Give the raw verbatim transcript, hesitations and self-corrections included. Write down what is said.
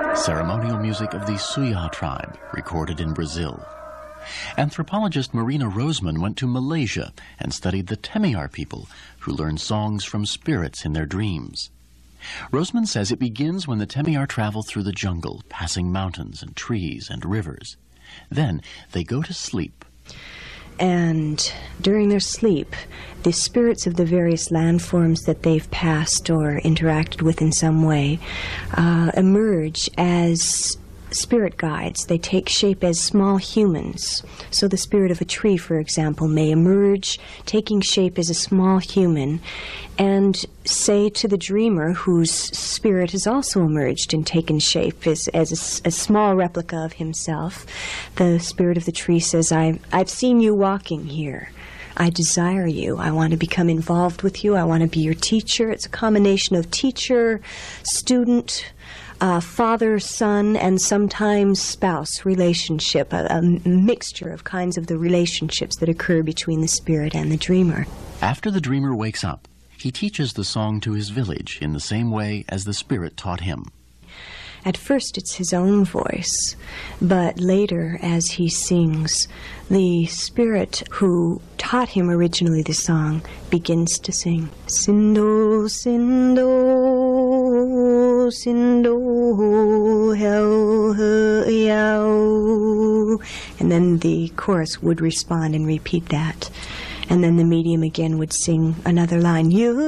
Ceremonial music of the Suya tribe, recorded in Brazil. Anthropologist Marina Roseman went to Malaysia and studied the Temiar people, who learn songs from spirits in their dreams. Roseman says it begins when the Temiar travel through the jungle, passing mountains and trees and rivers. Then they go to sleep. And during their sleep, the spirits of the various landforms that they've passed or interacted with in some way uh, emerge as spirit guides. They take shape as small humans. So the spirit of a tree, for example, may emerge, taking shape as a small human, and say to the dreamer, whose spirit has also emerged and taken shape as, as a, a small replica of himself, the spirit of the tree says, I, I've seen you walking here. I desire you. I want to become involved with you. I want to be your teacher. It's a combination of teacher, student, Uh, father, son, and sometimes spouse relationship, a, a mixture of kinds of the relationships that occur between the spirit and the dreamer. After the dreamer wakes up, he teaches the song to his village in the same way as the spirit taught him. At first it's his own voice, but later as he sings, the spirit who taught him originally the song begins to sing, Sindo, Sindo, Sindo, hel, he, yow. And then the chorus would respond and repeat that. And then the medium again would sing another line, you.